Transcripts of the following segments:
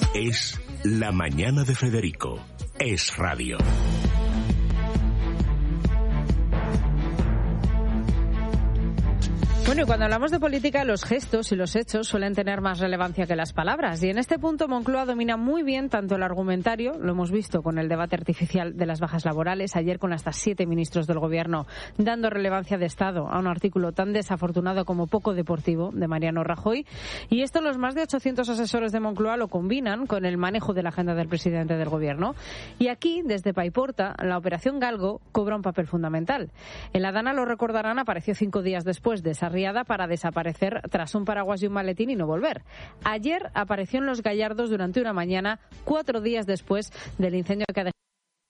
Es La Mañana de Federico. Es radio. Bueno, y cuando hablamos de política, los gestos y los hechos suelen tener más relevancia que las palabras. Y en este punto Moncloa domina muy bien tanto el argumentario, lo hemos visto con el debate artificial de las bajas laborales, ayer con hasta 7 ministros del Gobierno dando relevancia de Estado a un artículo tan desafortunado como poco deportivo de Mariano Rajoy. Y esto los más de 800 asesores de Moncloa lo combinan con el manejo de la agenda del presidente del Gobierno. Y aquí, desde Paiporta, la operación Galgo cobra un papel fundamental. En la Dana, lo recordarán, apareció 5 días después de esa riada para desaparecer tras un paraguas y un maletín y no volver. Ayer apareció en Los Gallardos durante una mañana, 4 días después del incendio que ha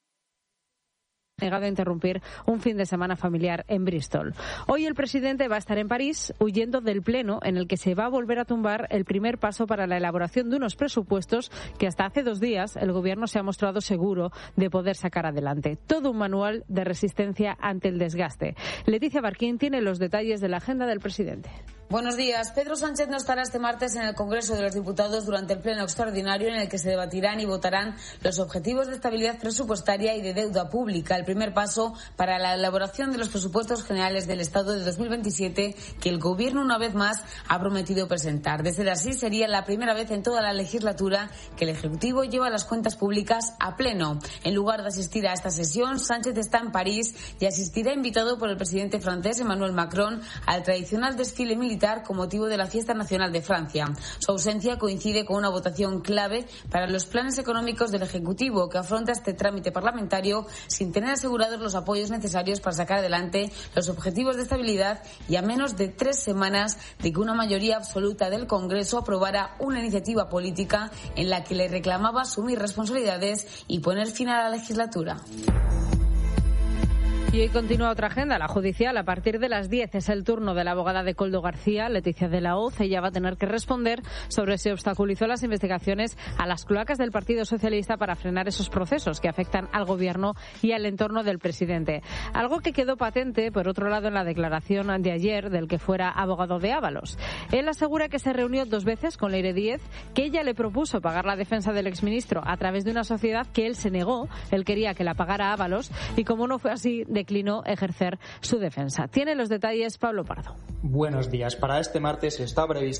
negado a interrumpir un fin de semana familiar en Bristol. Hoy el presidente va a estar en París huyendo del pleno en el que se va a volver a tumbar el primer paso para la elaboración de unos presupuestos que hasta hace 2 días el Gobierno se ha mostrado seguro de poder sacar adelante. Todo un manual de resistencia ante el desgaste. Leticia Barquín tiene los detalles de la agenda del presidente. Buenos días. Pedro Sánchez no estará este martes en el Congreso de los Diputados durante el pleno extraordinario en el que se debatirán y votarán los objetivos de estabilidad presupuestaria y de deuda pública, el primer paso para la elaboración de los presupuestos generales del Estado de 2027 que el Gobierno una vez más ha prometido presentar. De ser así, sería la primera vez en toda la legislatura que el Ejecutivo lleva las cuentas públicas a pleno. En lugar de asistir a esta sesión, Sánchez está en París y asistirá invitado por el presidente francés Emmanuel Macron al tradicional desfile militar con motivo de la Fiesta Nacional de Francia. Su ausencia coincide con una votación clave para los planes económicos del Ejecutivo, que afronta este trámite parlamentario sin tener asegurados los apoyos necesarios para sacar adelante los objetivos de estabilidad y a menos de 3 semanas de que una mayoría absoluta del Congreso aprobara una iniciativa política en la que le reclamaba asumir responsabilidades y poner fin a la legislatura. Y hoy continúa otra agenda, la judicial. A partir de las 10 es el turno de la abogada de Koldo García, Leticia de la Hoz. Ella va a tener que responder sobre si obstaculizó las investigaciones a las cloacas del Partido Socialista para frenar esos procesos que afectan al Gobierno y al entorno del presidente. Algo que quedó patente, por otro lado, en la declaración de ayer del que fuera abogado de Ábalos. Él asegura que se reunió 2 veces con Leire Díez, que ella le propuso pagar la defensa del exministro a través de una sociedad que él se negó. Él quería que la pagara Ábalos y, como no fue así, declinó ejercer su defensa. Tiene los detalles Pablo Pardo. Buenos días. Para este martes está previsto